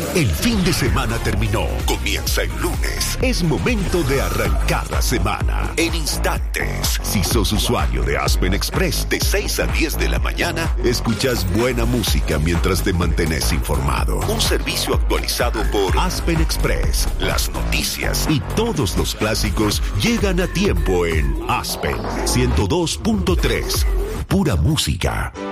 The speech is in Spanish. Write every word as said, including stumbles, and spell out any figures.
El fin de semana terminó. Comienza el lunes. Es momento de arrancar la semana. En instantes. Si sos usuario de Aspen Express, de seis a diez de la mañana, escuchas buena música mientras te mantenés informado. Un servicio actualizado por Aspen Express. Las noticias y todos los clásicos llegan a tiempo en Aspen ciento dos punto tres. Pura música.